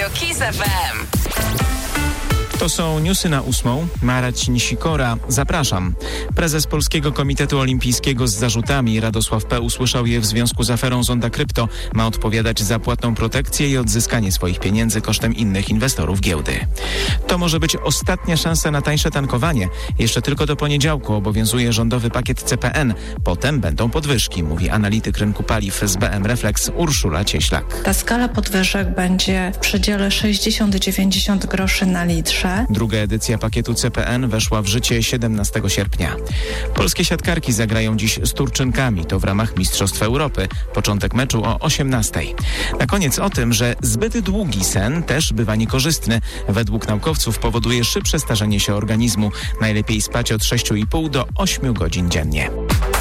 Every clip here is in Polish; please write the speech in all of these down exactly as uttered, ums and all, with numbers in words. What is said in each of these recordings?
Kiss F M. To są newsy na ósmą. Marcin Sikora. Zapraszam. Prezes Polskiego Komitetu Olimpijskiego z zarzutami Radosław P. usłyszał je w związku z aferą Zonda Krypto. Ma odpowiadać za płatną protekcję i odzyskanie swoich pieniędzy kosztem innych inwestorów giełdy. To może być ostatnia szansa na tańsze tankowanie. Jeszcze tylko do poniedziałku obowiązuje rządowy pakiet C P N. Potem będą podwyżki, mówi analityk rynku paliw z B M Reflex Urszula Cieślak. Ta skala podwyżek będzie w przedziale sześćdziesiąt do dziewięćdziesięciu groszy na litrze. Druga edycja pakietu C P N weszła w życie siedemnastego sierpnia. Polskie siatkarki zagrają dziś z Turczynkami. To w ramach Mistrzostw Europy. Początek meczu o osiemnastej. Na koniec o tym, że zbyt długi sen też bywa niekorzystny. Według naukowców powoduje szybsze starzenie się organizmu. Najlepiej spać od sześciu i pół do ośmiu godzin dziennie.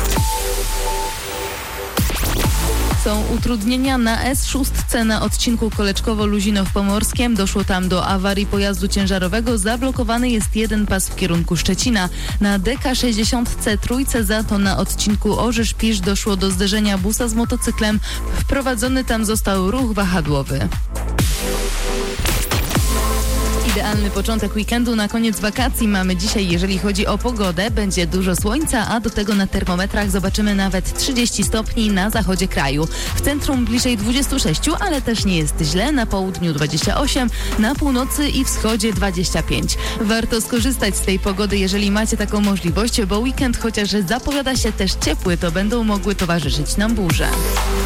Są utrudnienia na S sześć na odcinku Koleczkowo-Luzinow-Pomorskiem. Doszło tam do awarii pojazdu ciężarowego. Zablokowany jest jeden pas w kierunku Szczecina. Na D K sześćdziesiąt C trójce za to na odcinku Orzysz-Pisz doszło do zderzenia busa z motocyklem. Wprowadzony tam został ruch wahadłowy. Idealny początek weekendu na koniec wakacji mamy dzisiaj, jeżeli chodzi o pogodę. Będzie dużo słońca, a do tego na termometrach zobaczymy nawet trzydzieści stopni na zachodzie kraju. W centrum bliżej dwadzieścia sześć, ale też nie jest źle. Na południu dwadzieścia osiem, na północy i wschodzie dwadzieścia pięć. Warto skorzystać z tej pogody, jeżeli macie taką możliwość, bo weekend, chociaż zapowiada się też ciepły, to będą mogły towarzyszyć nam burze.